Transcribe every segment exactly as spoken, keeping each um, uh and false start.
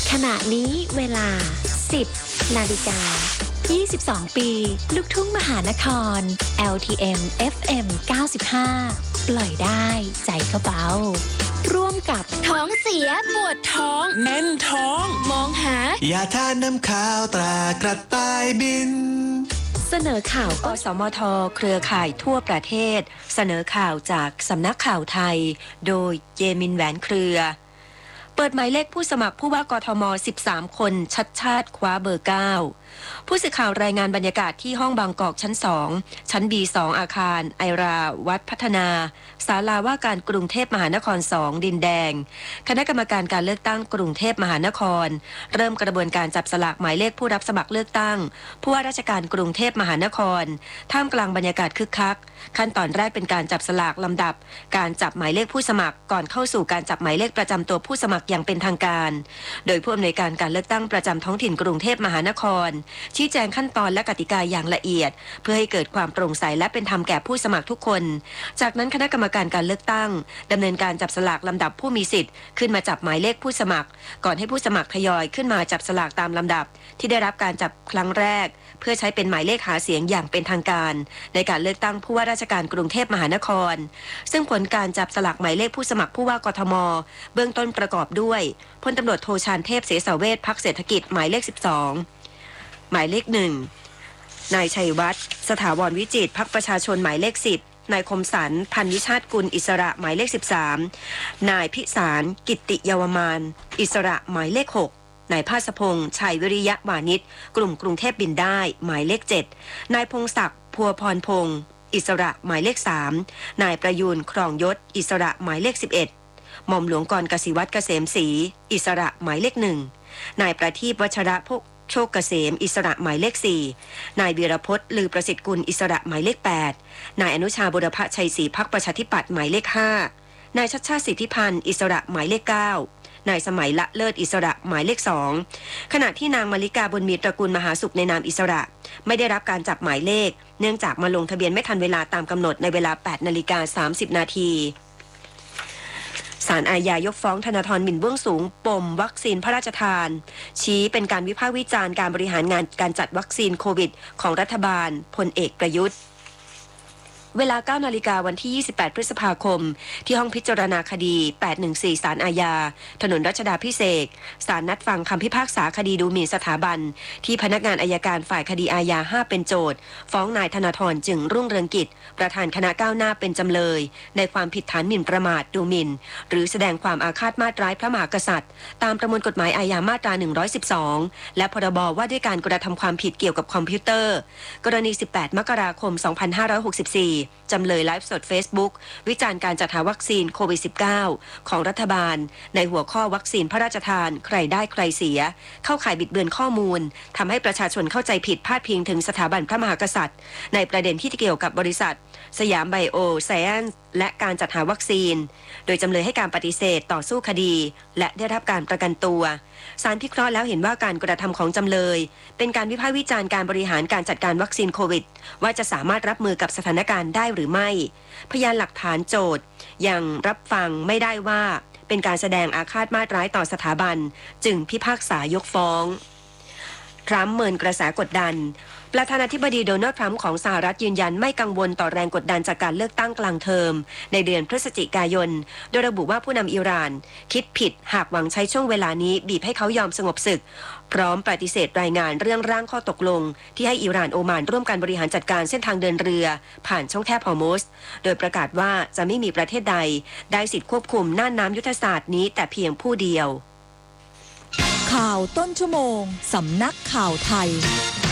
ขณะนี้เวลา สิบ นาฬิกา ยี่สิบสอง ปีลูกทุ่งมหานคร แอล ที เอ็ม เอฟ เอ็ม เก้าสิบห้า ปล่อยได้ใจก็เบาร่วมกับท้องเสียปวดท้องแน่นท้องมองหายาทานน้ำข้าวตรากระต่ายบินเสนอข่าวอสมทเครือข่ายทั่วประเทศเสนอข่าวจากสำนักข่าวไทยโดยเยมินแหวนเครือเปิดหมายเลขผู้สมัครผู้ว่ากทมสิบสามคนชัดชาติคว้าเบอร์เก้าผู้สื่อข่าวรายงานบรรยากาศที่ห้องบางกอกชั้นสองชั้น บี สอง อาคารไอราวัดพัฒนาศาลาว่าการกรุงเทพมหานครสองดินแดงคณะกรรมการการเลือกตั้งกรุงเทพมหานครเริ่มกระบวนการจับสลากหมายเลขผู้รับสมัครเลือกตั้งผู้ว่าราชการกรุงเทพมหานครท่ามกลางบรรยากาศคึกคักขั้นตอนแรกเป็นการจับสลากลำดับการจับหมายเลขผู้สมัครก่อนเข้าสู่การจับหมายเลขประจำตัวผู้สมัครอย่างเป็นทางการโดยผู้อำนวยการการเลือกตั้งประจำท้องถิ่นกรุงเทพมหานครชี้แจงขั้นตอนและกติกาอย่างละเอียดเพื่อให้เกิดความโปร่งใสและเป็นธรรมแก่ผู้สมัครทุกคนจากนั้นคณะกรรมการการเลือกตั้งดำเนินการจับสลากลำดับผู้มีสิทธิ์ขึ้นมาจับหมายเลขผู้สมัครก่อนให้ผู้สมัครทยอยขึ้นมาจับสลากตามลำดับที่ได้รับการจับครั้งแรกเพื่อใช้เป็นหมายเลขหาเสียงอย่างเป็นทางการในการเลือกตั้งผู้ว่าราชการกรุงเทพมหานครซึ่งผลการจับสลากหมายเลขผู้สมัครผู้ว่ากทมเบื้องต้นประกอบด้วยพลตำรวจโทชาญเทพเสสเวชพรรคเศรษฐกิจหมายเลขสิบสองหมายเลขหนึ่งนายชัยวัฒน์สถาวรวิจิตรพรรคประชาชนหมายเลขสิบนายคมสันพันวิชาติกุลอิสระหมายเลขสิบสามนายพิสารกิตติเยาวมานอิสระหมายเลขหกนายภาสพงษ์ชัยวิริยะวานิชกลุ่มกรุงเทพบินได้หมายเลขเจ็ดนายพงศักดิ์พัวพรพงษ์อิสระหมายเลขสามนายประยูนครองยศอิสระหมายเลขสิบเอ็ดหม่อมหลวงกรกสิวัตรเกษมศรีอิสระหมายเลขหนึ่งนายประทีปวัชระพกโชคเกษมอิสระหมายเลขสี่นายวีรพจน์ลือประสิทธิ์กุลอิสระหมายเลขแปดนายอนุชาบุรพชัยศรีพรรคประชาธิปัตย์หมายเลขห้านายชัชชาติสิทธิพันธ์อิสระหมายเลขเก้านายสมัยละเลิศอิสระหมายเลขสองขณะที่นางมาริกาบุญมีตระกูลมหาสุขในนามอิสระไม่ได้รับการจับหมายเลขเนื่องจากมาลงทะเบียนไม่ทันเวลาตามกำหนดในเวลา แปดนาฬิกาสามสิบนาทีศาลอาญายกฟ้องธนาธรหมิ่นเบื้องสูงปมวัคซีนพระราชทานชี้เป็นการวิพากษ์วิจารณ์การบริหารงานการจัดวัคซีนโควิดของรัฐบาลพลเอกประยุทธ์เวลา เก้านาฬิกาวันที่ยี่สิบแปดพฤษภาคมที่ห้องพิจารณาคดีแปดหนึ่งสี่ศาลอาญาถนนรัชดาภิเษกศาลนัดฟังคำพิพากษาคดีดูหมิ่นสถาบันที่พนักงานอัยการฝ่ายคดีอาญาห้าเป็นโจทก์ฟ้องนายธนาธรจึงรุ่งเรืองกิจประธานคณะก้าวหน้าเป็นจำเลยในความผิดฐานหมิ่นประมาทดูหมิ่นหรือแสดงความอาฆาตมาตร้ายพระมหากษัตริย์ตามประมวลกฎหมายอาญามาตราหนึ่งร้อยสิบสองและพรบว่าด้วยการกระทำความผิดเกี่ยวกับคอมพิวเตอร์กรณีสิบแปดมกราคมสองพันห้าร้อยหกสิบสี่จำเลยไลฟ์สด Facebook วิจารณ์การจัดหาวัคซีนโควิด สิบเก้า ของรัฐบาลในหัวข้อวัคซีนพระราชทานใครได้ใครเสียเข้าข่ายบิดเบือนข้อมูลทำให้ประชาชนเข้าใจผิดพาดพิงถึงสถาบันพระมหากษัตริย์ในประเด็นที่เกี่ยวกับบริษัทสยามไบโอไซแอนซ์และการจัดหาวัคซีนโดยจำเลยให้การปฏิเสธต่อสู้คดีและได้รับการประกันตัวศาลพิเคราะห์แล้วเห็นว่าการกระทำของจำเลยเป็นการวิพากษ์วิจารณ์การบริหารการจัดการวัคซีนโควิดว่าจะสามารถรับมือกับสถานการณ์ได้หรือไม่พยานหลักฐานโจทก์ยังรับฟังไม่ได้ว่าเป็นการแสดงอาฆาตมาตร้ายต่อสถาบันจึงพิพากษายกฟ้องทรัมป์เมินกระแสกดดันประธานาธิบดีโดนัลด์ทรัมป์ของสหรัฐยืนยันไม่กังวลต่อแรงกดดันจากการเลือกตั้งกลางเทอมในเดือนพฤศจิกายนโดยระบุว่าผู้นำอิหร่านคิดผิดหากหวังใช้ช่วงเวลานี้บีบให้เขายอมสงบศึกพร้อมปฏิเสธรายงานเรื่องร่างข้อตกลงที่ให้อิหร่านโอมานร่วมกันบริหารจัดการเส้นทางเดินเรือผ่านช่องแคบฮอร์มุซโดยประกาศว่าจะไม่มีประเทศใดได้สิทธิควบคุมน่านน้ำยุทธศาสตร์นี้แต่เพียงผู้เดียวข่าวต้นชั่วโมงสำนักข่าวไทย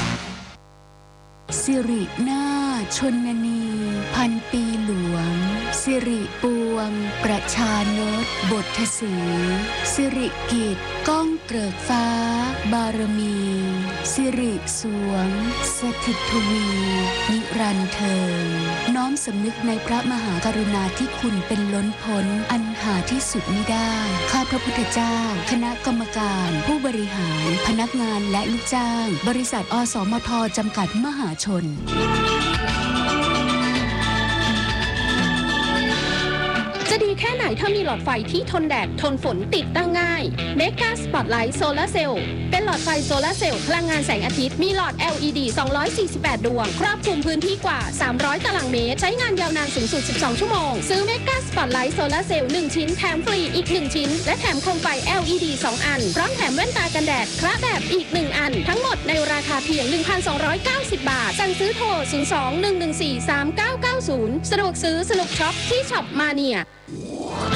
สิรินาชนนีพันปีหลวงสิริปวงประชานตบทสีสิริกิจก้องเกริกฟ้าบารมีสิริสวงสถิตทวีนิรันดร์เทิงน้อมสำนึกในพระมหากรุณาธิคุณเป็นล้นพ้นอันหาที่สุดมิได้ข้าพระพุทธเจ้าคณะกรรมการผู้บริหารพนักงานและลูกจ้างบริษัทอสมทจำกัดมหาชนจะดีแค่ไหนถ้ามีหลอดไฟที่ทนแดดทนฝนติดตั้งง่าย Mega Spotlight Solar Cell เป็นหลอดไฟโซลาร์เซลล์พลังงานแสงอาทิตย์มีหลอด แอล อี ดี สองร้อยสี่สิบแปด ดวงครอบคลุมพื้นที่กว่าสามร้อยตารางเมตรใช้งานยาวนานสูงสุดสิบสองชั่วโมงซื้อ Mega Spotlight Solar Cell หนึ่งชิ้นแถมฟรีอีกหนึ่งชิ้นและแถมโคมไฟ แอล อี ดี สองอันพร้อมแถมแว่นตากันแดดคละแบบอีกหนึ่งอันทั้งหมดในราคาเพียง หนึ่งพันสองร้อยเก้าสิบ บาทสั่งซื้อโทรศูนย์ สอง หนึ่ง หนึ่ง สี่ สาม เก้า เก้า ศูนย์สะดวกซื้อสนุกช็อปที่ช็อปมาเนีย